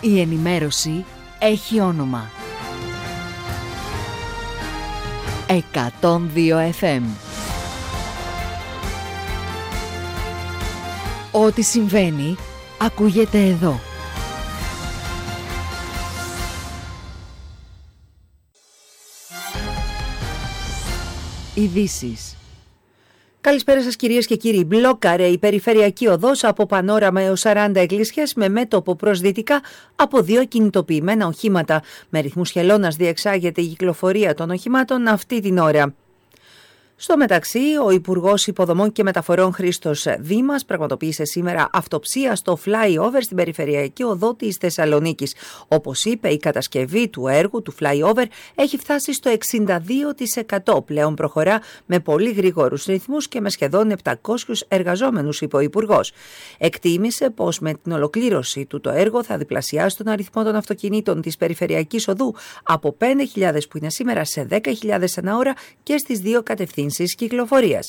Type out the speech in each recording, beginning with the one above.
Η ενημέρωση έχει όνομα. 102 FM. Ό,τι συμβαίνει, ακούγεται εδώ. Ειδήσεις. Καλησπέρα σας κυρίες και κύριοι. Μπλόκαρε η περιφερειακή οδός από Πανόραμα έως 40 εκκλησιές με μέτωπο προς δυτικά από 2 κινητοποιημένα οχήματα. Με ρυθμούς χελώνας διεξάγεται η κυκλοφορία των οχημάτων αυτή την ώρα. Στο μεταξύ, ο Υπουργός Υποδομών και Μεταφορών Χρήστος Δήμας πραγματοποίησε σήμερα αυτοψία στο flyover στην περιφερειακή οδό της Θεσσαλονίκης. Όπως είπε, η κατασκευή του έργου του flyover έχει φτάσει στο 62%. Πλέον προχωρά με πολύ γρήγορους ρυθμούς και με σχεδόν 700 εργαζόμενους, είπε ο Υπουργός. Εκτίμησε πως με την ολοκλήρωση του το έργο θα διπλασιάσει τον αριθμό των αυτοκινήτων της περιφερειακής οδού από 5.000 που είναι σήμερα σε 10.000 ανά ώρα και στις δύο κατευθύνσεις κυκλοφορίας.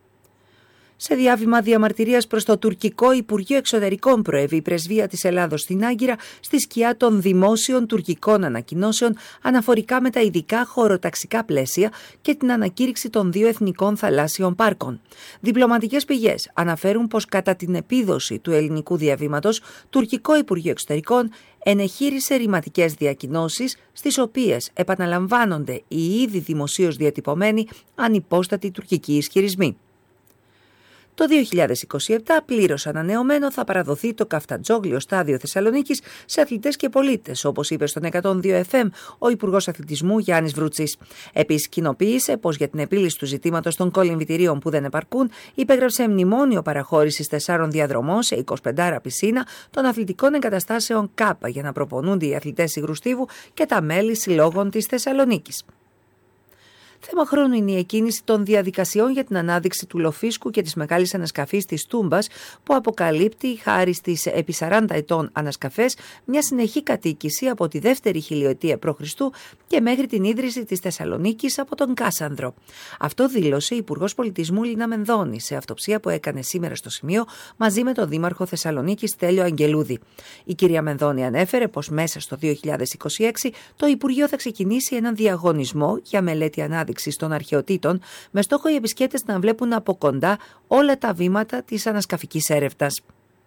Σε διάβημα διαμαρτυρίας προς το τουρκικό Υπουργείο Εξωτερικών προέβη η πρεσβεία της Ελλάδος στην Άγκυρα στη σκιά των δημόσιων τουρκικών ανακοινώσεων αναφορικά με τα ειδικά χωροταξικά πλαίσια και την ανακήρυξη των 2 εθνικών θαλάσσιων πάρκων. Διπλωματικές πηγές αναφέρουν πως κατά την επίδοση του ελληνικού διαβήματος, τουρκικό Υπουργείο Εξωτερικών ενεχείρισε ρηματικές διακοινώσεις στις οποίες επαναλαμβάνονται οι ήδη δημοσίως διατυπωμένοι ανυπόστατοι τουρκικοί ισχυρισμοί. Το 2027 πλήρως ανανεωμένο θα παραδοθεί το καφτατζόγλιο στάδιο Θεσσαλονίκης σε αθλητές και πολίτες, όπως είπε στον 102 FM ο Υπουργός Αθλητισμού Γιάννης Βρούτσης. Επίσης κοινοποίησε πως για την επίλυση του ζητήματος των κολυμβητηρίων που δεν επαρκούν, υπέγραψε μνημόνιο παραχώρησης 4 διαδρομών σε 25 πισίνα των αθλητικών εγκαταστάσεων ΚΑΠΑ για να προπονούνται οι αθλητές υγρουστίβου και τα μέλη συλλόγων της Θεσσαλονίκης. Θέμα χρόνου είναι η εκκίνηση των διαδικασιών για την ανάδειξη του Λοφίσκου και της μεγάλης ανασκαφής της Τούμπας, που αποκαλύπτει, χάρη στις επί 40 ετών ανασκαφές, μια συνεχή κατοίκηση από τη δεύτερη χιλιοετία π.Χ. και μέχρι την ίδρυση της Θεσσαλονίκης από τον Κάσανδρο. Αυτό δήλωσε η Υπουργός Πολιτισμού Λίνα Μενδώνη σε αυτοψία που έκανε σήμερα στο σημείο μαζί με τον Δήμαρχο Θεσσαλονίκης Στέλιο Αγγελούδη. Η κυρία Μενδώνη ανέφερε πως μέσα στο 2026 το Υπουργείο θα ξεκινήσει έναν διαγωνισμό για μελέτη ανάδειξη των αρχαιοτήτων, με στόχο οι επισκέπτες να βλέπουν από κοντά όλα τα βήματα της ανασκαφικής έρευνας.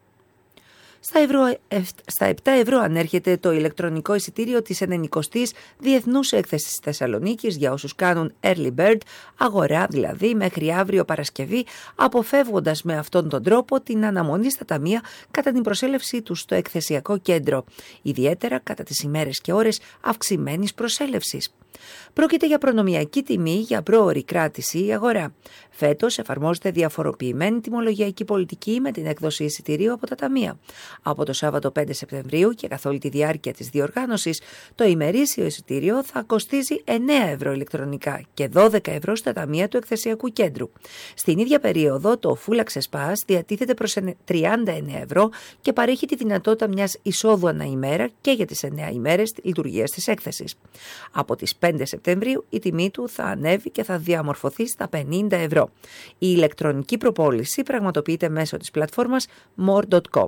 Στα 7 ευρώ ανέρχεται το ηλεκτρονικό εισιτήριο της 90ης Διεθνούς Έκθεσης Θεσσαλονίκης για όσους κάνουν early bird, αγορά δηλαδή μέχρι αύριο Παρασκευή, αποφεύγοντας με αυτόν τον τρόπο την αναμονή στα ταμεία κατά την προσέλευσή τους στο εκθεσιακό κέντρο, ιδιαίτερα κατά τις ημέρες και ώρες αυξημένης προσέλευσης. Πρόκειται για προνομιακή τιμή για πρόωρη κράτηση ή αγορά. Φέτος εφαρμόζεται διαφοροποιημένη τιμολογιακή πολιτική με την έκδοση εισιτηρίου από τα ταμεία. Από το Σάββατο 5 Σεπτεμβρίου και καθ' όλη τη διάρκεια της διοργάνωσης, το ημερήσιο εισιτήριο θα κοστίζει 9 ευρώ ηλεκτρονικά και 12 ευρώ στα ταμεία του εκθεσιακού κέντρου. Στην ίδια περίοδο, το Full Access Pass διατίθεται προς 39 ευρώ και παρέχει τη δυνατότητα μιας εισόδου ανά ημέρα και για τις 9 ημέρες λειτουργίας της έκθεσης. Από τις 5 Σεπτεμβρίου η τιμή του θα ανέβει και θα διαμορφωθεί στα 50 ευρώ. Η ηλεκτρονική προπόληση πραγματοποιείται μέσω της πλατφόρμας more.com.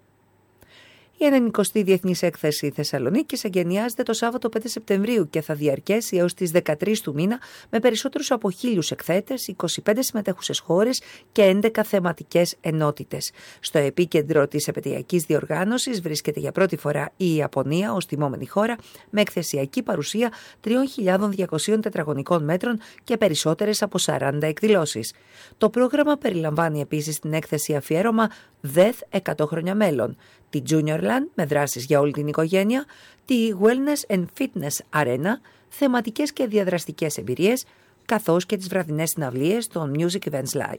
Η 90η Διεθνής Έκθεση Θεσσαλονίκης εγκαινιάζεται το Σάββατο 5 Σεπτεμβρίου και θα διαρκέσει έως τις 13 του μήνα με περισσότερους από 1.000 εκθέτες, 25 συμμετέχουσες χώρες και 11 θεματικές ενότητες. Στο επίκεντρο της επαιτειακής διοργάνωσης βρίσκεται για πρώτη φορά η Ιαπωνία ως τιμόμενη χώρα με εκθεσιακή παρουσία 3.200 τετραγωνικών μέτρων και περισσότερες από 40 εκδηλώσεις. Το πρόγραμμα περιλαμβάνει επίσης την έκθεση αφιέρωμα Death 100 χρόνια μέλλον, τη Juniorland με δράσεις για όλη την οικογένεια, τη Wellness and Fitness Arena, θεματικές και διαδραστικές εμπειρίες, καθώς και τις βραδινές συναυλίες των Music Events Live.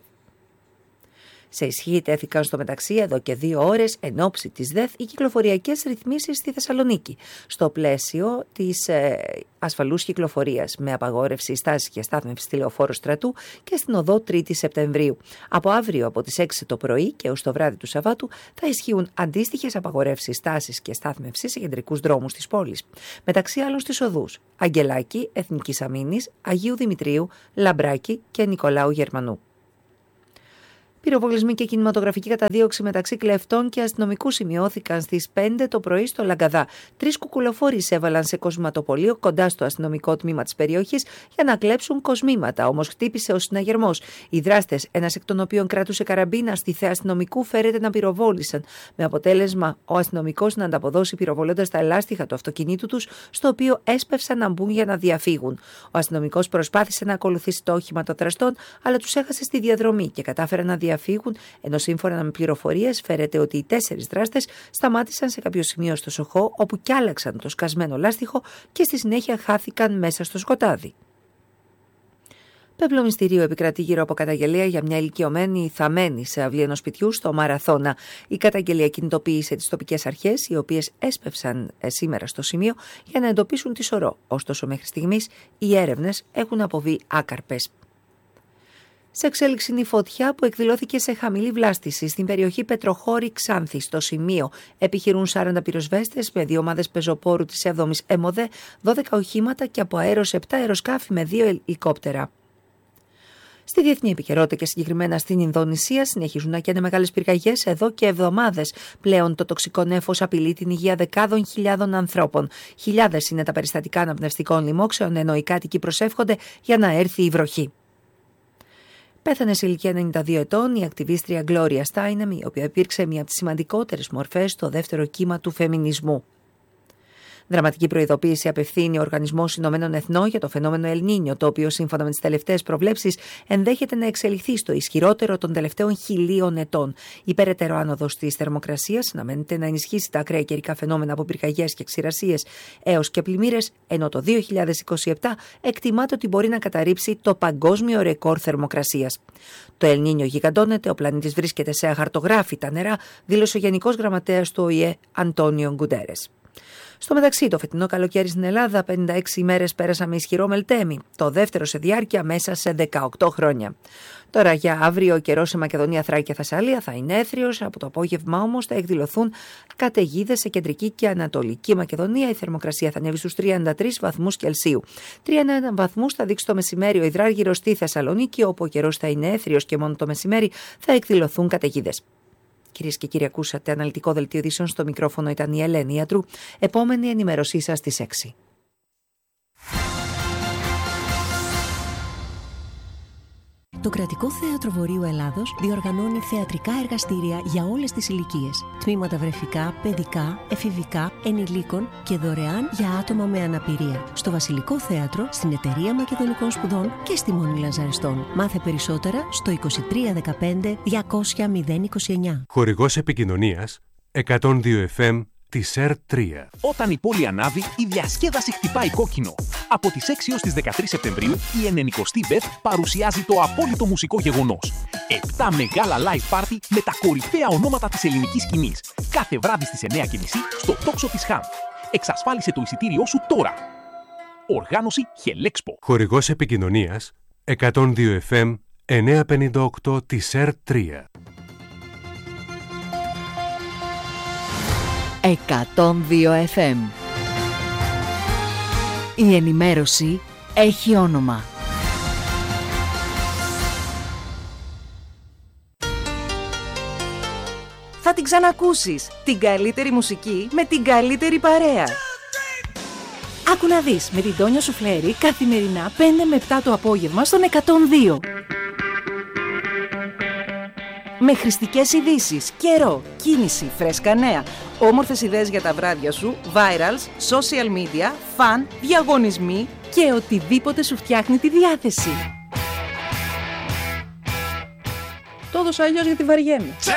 Σε ισχύ τέθηκαν στο μεταξύ εδώ και 2 ώρες εν ώψη της ΔΕΘ οι κυκλοφοριακές ρυθμίσεις στη Θεσσαλονίκη, στο πλαίσιο της ασφαλούς κυκλοφορίας με απαγόρευση στάσης και στάθμευσης στη Λεωφόρο Στρατού και στην οδό 3η Σεπτεμβρίου. Από αύριο από τις 6 το πρωί και ως το βράδυ του Σαββάτου θα ισχύουν αντίστοιχες απαγορεύσεις στάσης και στάθμευσης σε κεντρικούς δρόμους της πόλης. Μεταξύ άλλων στις οδούς Αγγελάκη, Εθνικής Αμήνης, Αγίου Δημητρίου, Λαμπράκη και Νικολάου Γερμανού. Πυροβολισμοί και κινηματογραφική καταδίωξη μεταξύ κλεφτών και αστυνομικού σημειώθηκαν στις 5 το πρωί στο Λαγκαδά. 3 κουκουλοφόροι εισέβαλαν σε κοσματοπωλείο κοντά στο αστυνομικό τμήμα της περιοχής για να κλέψουν κοσμήματα. Όμως χτύπησε ο συναγερμός. Οι δράστες, ένας εκ των οποίων κρατούσε καραμπίνα στη θέα αστυνομικού, φέρεται να πυροβόλησαν. Με αποτέλεσμα ο αστυνομικός να ανταποδώσει πυροβολώντας τα ελάστιχα του αυτοκινήτου τους, στο οποίο έσπευσαν να μπουν για να διαφύγουν. Ο αστυνομικός προσπάθησε να ακολουθήσει το όχημα των δραστών, αλλά τους έχασε στη διαδρομή και κατάφεραν να διαφύγουν, ενώ σύμφωνα με πληροφορίες φέρεται ότι οι 4 δράστες σταμάτησαν σε κάποιο σημείο στο Σοχό, όπου κι άλλαξαν το σκασμένο λάστιχο και στη συνέχεια χάθηκαν μέσα στο σκοτάδι. Πέπλο μυστηρίου επικρατεί γύρω από καταγγελία για μια ηλικιωμένη θαμμένη σε αυλή ενός σπιτιού στο Μαραθώνα. Η καταγγελία κινητοποίησε τις τοπικές αρχές, οι οποίες έσπευσαν σήμερα στο σημείο για να εντοπίσουν τη σωρό. Ωστόσο, μέχρι στιγμής οι έρευνες έχουν αποβεί άκαρπες. Σε εξέλιξη είναι η φωτιά που εκδηλώθηκε σε χαμηλή βλάστηση στην περιοχή Πετροχώρη Ξάνθη. Στο σημείο επιχειρούν 40 πυροσβέστες με 2 ομάδες πεζοπόρου της 7ης ΕΜΟΔΕ, 12 οχήματα και από αέρος 7 αεροσκάφη με 2 ελικόπτερα. Στη διεθνή επικαιρότητα και συγκεκριμένα στην Ινδονησία συνεχίζουν να καίνε μεγάλες πυρκαγιές εδώ και εβδομάδες. Πλέον το τοξικό νέφος απειλεί την υγεία δεκάδων χιλιάδων ανθρώπων. Χιλιάδες είναι τα περιστατικά αναπνευστικών λοιμόξεων, ενώ οι κάτοικοι προσεύχονται για να έρθει η βροχή. Πέθανε σε ηλικία 92 ετών η ακτιβίστρια Γκλόρια Στάινεμ, η οποία υπήρξε μία από τις σημαντικότερες μορφές στο δεύτερο κύμα του φεμινισμού. Δραματική προειδοποίηση απευθύνει ο Οργανισμός Ηνωμένων Εθνών για το φαινόμενο El Niño, το οποίο σύμφωνα με τις τελευταίες προβλέψεις ενδέχεται να εξελιχθεί στο ισχυρότερο των τελευταίων 1000 ετών. Η περαιτέρω άνοδος της θερμοκρασίας αναμένεται να ενισχύσει τα ακραία καιρικά φαινόμενα από πυρκαγιές και ξηρασίες έως και πλημμύρες, ενώ το 2027 εκτιμάται ότι μπορεί να καταρρύψει το παγκόσμιο ρεκόρ θερμοκρασίας. Το El Niño γιγαντώνεται, ο πλανήτης βρίσκεται σε αχαρτογράφητα νερά, δήλωσε ο Γενικός Γραμματέας του ΟΗΕ Αντόνιο Γκουντέρες. Στο μεταξύ, το φετινό καλοκαίρι στην Ελλάδα, 56 ημέρες πέρασαν με ισχυρό μελτέμι, το δεύτερο σε διάρκεια μέσα σε 18 χρόνια. Τώρα για αύριο ο καιρός σε Μακεδονία, Θράκη και Θεσσαλία θα είναι έθριος, από το απόγευμα όμως θα εκδηλωθούν καταιγίδες σε κεντρική και ανατολική Μακεδονία. Η θερμοκρασία θα ανέβει στους 33 βαθμούς Κελσίου. 3 βαθμούς θα δείξει το μεσημέρι ο υδράργυρος στη Θεσσαλονίκη, όπου ο καιρός θα είναι έθριος και μόνο το μεσημέρι θα εκδηλωθούν καταιγίδες. Κυρίες και κύριοι, ακούσατε αναλυτικό δελτίο ειδήσεων. Στο μικρόφωνο ήταν η Ελένη Ιατρού. Επόμενη ενημέρωσή σας στις 6. Το Κρατικό Θέατρο Βορείου Ελλάδος διοργανώνει θεατρικά εργαστήρια για όλες τις ηλικίες. Τμήματα βρεφικά, παιδικά, εφηβικά, ενηλίκων και δωρεάν για άτομα με αναπηρία. Στο Βασιλικό Θέατρο, στην Εταιρεία Μακεδονικών Σπουδών και στη Μονή Λαζαριστών. Μάθε περισσότερα στο 2315 200 029. Χορηγός επικοινωνίας 102 FM της ΕΡΤ3. Όταν η πόλη ανάβει, η διασκέδαση χτυπάει κόκκινο. Από τις 6 έως τις 13 Σεπτεμβρίου, η 90η ΜΠΕΘ παρουσιάζει το απόλυτο μουσικό γεγονός. 7 μεγάλα live party με τα κορυφαία ονόματα της ελληνικής σκηνής. Κάθε βράδυ στις 9:30 στο τόξο της ΧΑΜ. Εξασφάλισε το εισιτήριό σου τώρα. Οργάνωση Χελέξπο. Χορηγός επικοινωνίας 102 FM 958 της ΕΡΤ3. 102 FM. Η ενημέρωση έχει όνομα. Θα την ξανακούσεις. Την καλύτερη μουσική με την καλύτερη παρέα. Άκου να δεις με την Τόνια Σουφλέρη καθημερινά 5 με 7 το απόγευμα στον 102. Με χρηστικές ειδήσεις, καιρό, κίνηση, φρέσκα νέα, όμορφες ιδέες για τα βράδια σου, virals, social media, φαν, διαγωνισμοί και οτιδήποτε σου φτιάχνει τη διάθεση. Το έδωσα αλλιώς γιατί βαριέμαι.